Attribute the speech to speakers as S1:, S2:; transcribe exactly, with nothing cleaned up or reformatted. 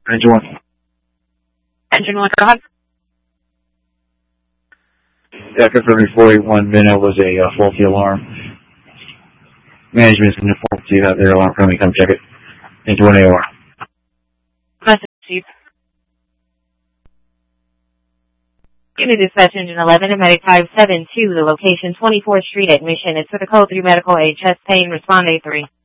S1: Engine one.
S2: Engine one, go ahead.
S1: Yeah, confirming four eight one Minnow was a uh, faulty alarm. Management's going to inform you that their alarm company come check it. Engine one A O R.
S2: Message received. Unit dispatch engine eleven and medic five seven two, the location twenty-fourth Street at Mission. It's for the code three medical aid chest pain, respond A three.